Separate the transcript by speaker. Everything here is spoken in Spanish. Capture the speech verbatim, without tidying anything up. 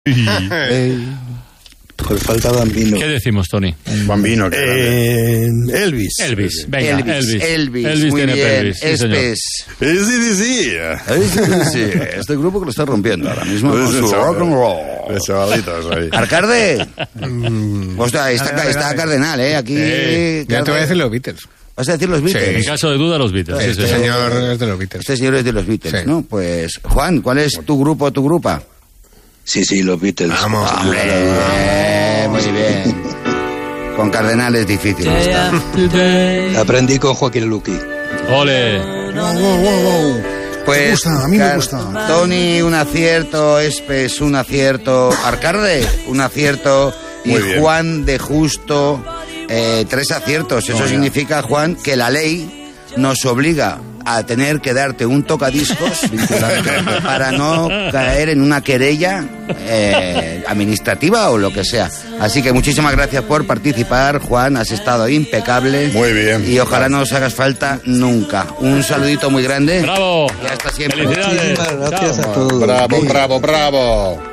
Speaker 1: Eh, pues falta Bambino.
Speaker 2: ¿Qué decimos, Tony?
Speaker 3: Bambino.
Speaker 1: Eh, Elvis.
Speaker 2: Elvis, venga,
Speaker 4: Elvis,
Speaker 2: Elvis.
Speaker 4: Elvis,
Speaker 2: Elvis
Speaker 4: muy
Speaker 2: tiene
Speaker 4: bien,
Speaker 2: pelvis, sí, señor.
Speaker 4: Espes.
Speaker 3: Sí, sí, sí.
Speaker 4: Sí, este grupo que lo está rompiendo ahora mismo con
Speaker 3: Pues
Speaker 4: su
Speaker 3: eso,
Speaker 4: rock and roll.
Speaker 3: Los chavalitos ahí.
Speaker 4: Arcade. Hostia, está,
Speaker 5: Dale,
Speaker 4: está
Speaker 5: dale.
Speaker 4: Cardenal, ¿eh? Aquí.
Speaker 2: Sí.
Speaker 5: Ya te voy a decir los Beatles.
Speaker 4: ¿Vas a decir los Beatles?
Speaker 2: En caso de duda, los Beatles. Sí,
Speaker 5: Este
Speaker 2: sí, sí.
Speaker 5: señor es de los Beatles.
Speaker 4: Este señor es de los Beatles,
Speaker 5: Sí.
Speaker 4: ¿no? Pues, Juan, ¿cuál es tu grupo o tu grupa?
Speaker 1: Sí, sí, los Beatles.
Speaker 5: Vamos.
Speaker 4: Hombre, eh, muy bien. Con Cardenal es difícil estar.
Speaker 1: Aprendí con Joaquín Luqui.
Speaker 2: Ole.
Speaker 4: Pues,
Speaker 6: Me gusta, a mí me
Speaker 4: Car-
Speaker 6: gusta.
Speaker 4: Tony, un acierto. Espes, un acierto. Arcade, un acierto. Y
Speaker 3: Muy bien.
Speaker 4: Juan de Justo, eh, tres aciertos. Eso significa, Juan, que la ley nos obliga a tener que darte un tocadiscos para no caer en una querella eh, administrativa o lo que sea. Así que muchísimas gracias por participar, Juan. Has estado impecable.
Speaker 3: Muy bien.
Speaker 4: Y ojalá no os hagas falta nunca. Un saludito muy grande.
Speaker 2: Bravo.
Speaker 4: Y hasta siempre.
Speaker 2: Felicidades.
Speaker 1: Muchísimas gracias
Speaker 2: Chao.
Speaker 1: a todos.
Speaker 3: Bravo, bravo, bravo.